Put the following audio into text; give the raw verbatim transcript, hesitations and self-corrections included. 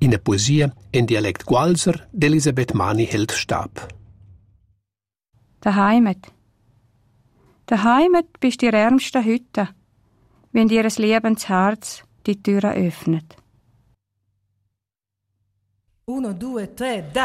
In der Poesia in Dialekt Gualser d'Elisabeth Mani hält Stab. Der Heimat. Der Heimat bist die ärmste Hütte, wenn dir das Lebensherz die Türe öffnet. Uno, due, tre, da!